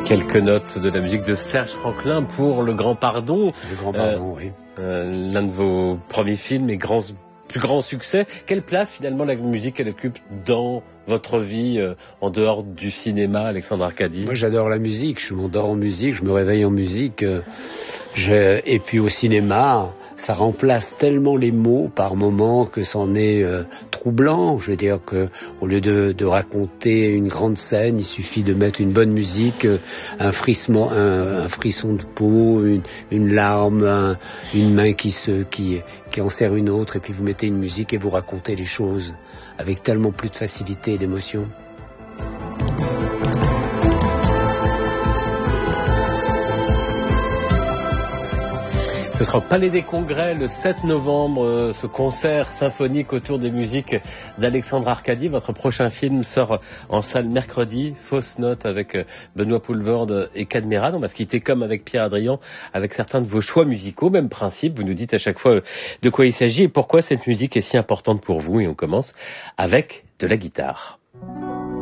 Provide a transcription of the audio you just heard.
Quelques notes de la musique de Serge Franklin pour Le Grand Pardon. Le Grand Pardon, oui. L'un de vos premiers films et plus grand succès. Quelle place finalement la musique elle occupe dans votre vie en dehors du cinéma, Alexandre Arcadi? Moi j'adore la musique, je m'endors en musique, je me réveille en musique. Et puis au cinéma, ça remplace tellement les mots par moments que c'en est troublant. Je veux dire que au lieu de raconter une grande scène, il suffit de mettre une bonne musique, un frisson de peau, une larme, une main qui en serre une autre, et puis vous mettez une musique et vous racontez les choses avec tellement plus de facilité et d'émotion. Ce sera au Palais des Congrès le 7 novembre, ce concert symphonique autour des musiques d'Alexandre Arcadi. Votre prochain film sort en salle mercredi, Fausse Note avec Benoît Poelvoorde et Cadmerade. On va se quitter comme avec Pierre Adrian, avec certains de vos choix musicaux. Même principe, vous nous dites à chaque fois de quoi il s'agit et pourquoi cette musique est si importante pour vous. Et on commence avec de la guitare.